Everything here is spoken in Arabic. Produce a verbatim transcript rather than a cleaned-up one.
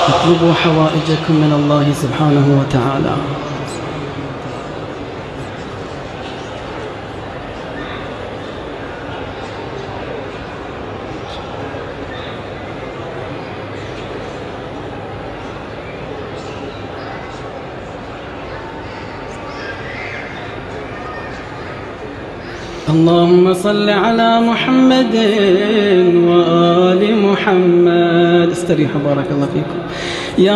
اطلبوا حوائجكم من الله سبحانه وتعالى. اللهم صل على محمد وآل محمد. استريحوا بارك الله فيكم. يا